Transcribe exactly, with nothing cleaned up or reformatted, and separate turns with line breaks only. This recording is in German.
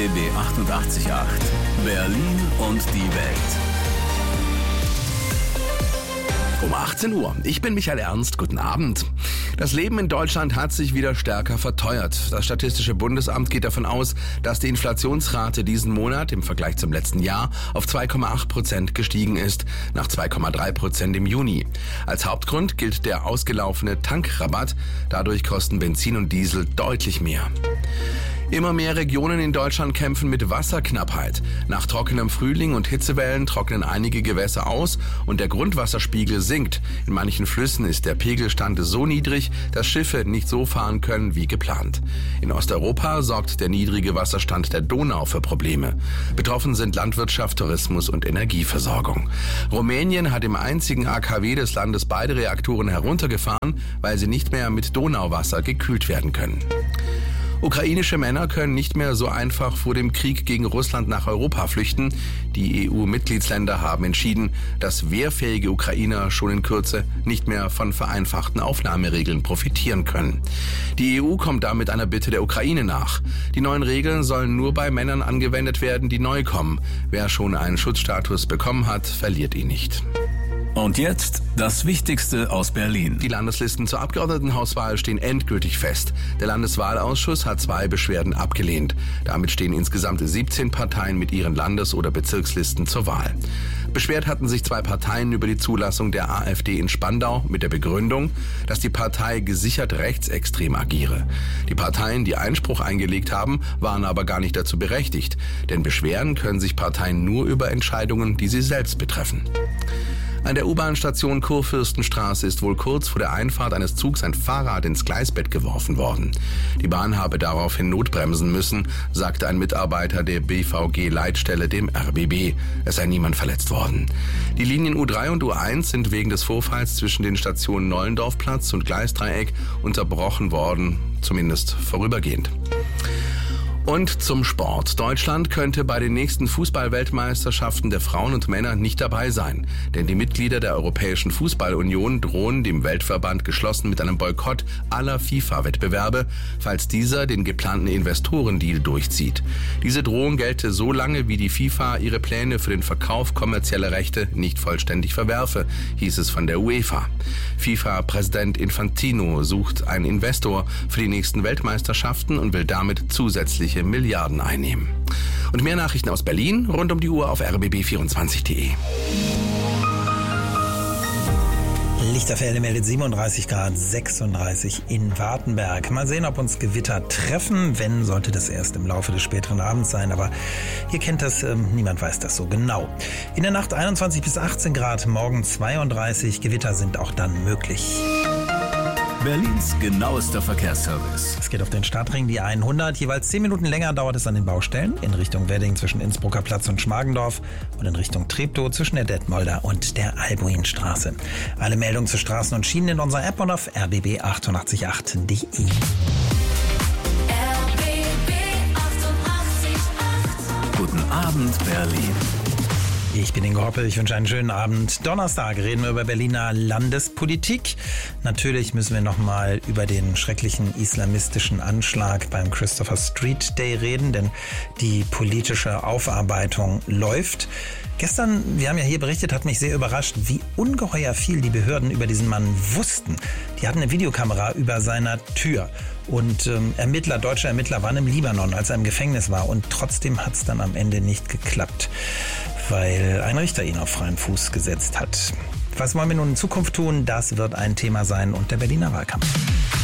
B B achtundachtzig Komma acht. Berlin und die Welt. Um achtzehn Uhr. Ich bin Michael Ernst. Guten Abend. Das Leben in Deutschland hat sich wieder stärker verteuert. Das Statistische Bundesamt geht davon aus, dass die Inflationsrate diesen Monat im Vergleich zum letzten Jahr auf zwei Komma acht Prozent gestiegen ist, nach zwei Komma drei Prozent im Juni. Als Hauptgrund gilt der ausgelaufene Tankrabatt. Dadurch kosten Benzin und Diesel deutlich mehr. Immer mehr Regionen in Deutschland kämpfen mit Wasserknappheit. Nach trockenem Frühling und Hitzewellen trocknen einige Gewässer aus und der Grundwasserspiegel sinkt. In manchen Flüssen ist der Pegelstand so niedrig, dass Schiffe nicht so fahren können wie geplant. In Osteuropa sorgt der niedrige Wasserstand der Donau für Probleme. Betroffen sind Landwirtschaft, Tourismus und Energieversorgung. Rumänien hat im einzigen A K W des Landes beide Reaktoren heruntergefahren, weil sie nicht mehr mit Donauwasser gekühlt werden können. Ukrainische Männer können nicht mehr so einfach vor dem Krieg gegen Russland nach Europa flüchten. Die E U-Mitgliedsländer haben entschieden, dass wehrfähige Ukrainer schon in Kürze nicht mehr von vereinfachten Aufnahmeregeln profitieren können. Die E U kommt damit einer Bitte der Ukraine nach. Die neuen Regeln sollen nur bei Männern angewendet werden, die neu kommen. Wer schon einen Schutzstatus bekommen hat, verliert ihn nicht. Und jetzt das Wichtigste aus Berlin.
Die Landeslisten zur Abgeordnetenhauswahl stehen endgültig fest. Der Landeswahlausschuss hat zwei Beschwerden abgelehnt. Damit stehen insgesamt siebzehn Parteien mit ihren Landes- oder Bezirkslisten zur Wahl. Beschwert hatten sich zwei Parteien über die Zulassung der AfD in Spandau mit der Begründung, dass die Partei gesichert rechtsextrem agiere. Die Parteien, die Einspruch eingelegt haben, waren aber gar nicht dazu berechtigt. Denn beschweren können sich Parteien nur über Entscheidungen, die sie selbst betreffen. An der U-Bahn-Station Kurfürstenstraße ist wohl kurz vor der Einfahrt eines Zugs ein Fahrrad ins Gleisbett geworfen worden. Die Bahn habe daraufhin notbremsen müssen, sagte ein Mitarbeiter der B V G-Leitstelle dem R B B. Es sei niemand verletzt worden. Die Linien U drei und U eins sind wegen des Vorfalls zwischen den Stationen Nollendorfplatz und Gleisdreieck unterbrochen worden, zumindest vorübergehend. Und zum Sport. Deutschland könnte bei den nächsten Fußball-Weltmeisterschaften der Frauen und Männer nicht dabei sein. Denn die Mitglieder der Europäischen Fußballunion drohen dem Weltverband geschlossen mit einem Boykott aller FIFA-Wettbewerbe, falls dieser den geplanten Investorendeal durchzieht. Diese Drohung gelte so lange, wie die FIFA ihre Pläne für den Verkauf kommerzieller Rechte nicht vollständig verwerfe, hieß es von der UEFA. FIFA-Präsident Infantino sucht einen Investor für die nächsten Weltmeisterschaften und will damit zusätzlich Milliarden einnehmen. Und mehr Nachrichten aus Berlin rund um die Uhr auf r b b vierundzwanzig punkt d e.
Lichterfelde meldet siebenunddreißig Grad, sechsunddreißig in Wartenberg. Mal sehen, ob uns Gewitter treffen. Wenn, sollte das erst im Laufe des späteren Abends sein. Aber ihr kennt das, ähm, niemand weiß das so genau. In der Nacht einundzwanzig bis achtzehn Grad, morgen zweiunddreißig. Gewitter sind auch dann möglich.
Berlins genauester Verkehrsservice.
Es geht auf den Stadtring, die hundert. Jeweils zehn Minuten länger dauert es an den Baustellen. In Richtung Wedding zwischen Innsbrucker Platz und Schmargendorf und in Richtung Treptow zwischen der Detmolder und der Albuinstraße. Alle Meldungen zu Straßen und Schienen in unserer App und auf r b b achtundachtzig Komma acht punkt d e.
Guten Abend, Berlin.
Ich bin Ingo Hoppel, ich wünsche einen schönen Abend. Donnerstag reden wir über Berliner Landespolitik. Natürlich müssen wir nochmal über den schrecklichen islamistischen Anschlag beim Christopher Street Day reden, denn die politische Aufarbeitung läuft. Gestern, wir haben ja hier berichtet, hat mich sehr überrascht, wie ungeheuer viel die Behörden über diesen Mann wussten. Die hatten eine Videokamera über seiner Tür. Und ähm, Ermittler, deutsche Ermittler waren im Libanon, als er im Gefängnis war. Und trotzdem hat es dann am Ende nicht geklappt, weil ein Richter ihn auf freien Fuß gesetzt hat. Was wollen wir nun in Zukunft tun? Das wird ein Thema sein und der Berliner Wahlkampf.